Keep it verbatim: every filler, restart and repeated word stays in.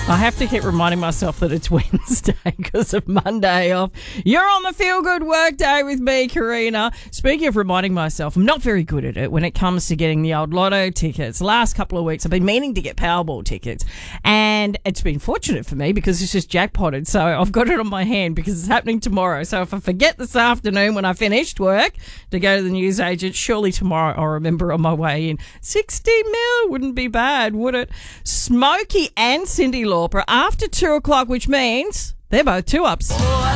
I have to keep reminding myself that it's Wednesday because of Monday off. You're on the Feel Good Work Day with me, Karina. Speaking of reminding myself, I'm not very good at it when it comes to getting the old lotto tickets. The last couple of weeks, I've been meaning to get Powerball tickets, and it's been fortunate for me because it's just jackpotted. So I've got it on my hand because it's happening tomorrow. So if I forget this afternoon when I finished work to go to the newsagent, surely tomorrow I'll remember on my way in. sixty mil wouldn't be bad, would it? Smokey and Cyndi Lauper after two o'clock, which means they're both two ups. Oh,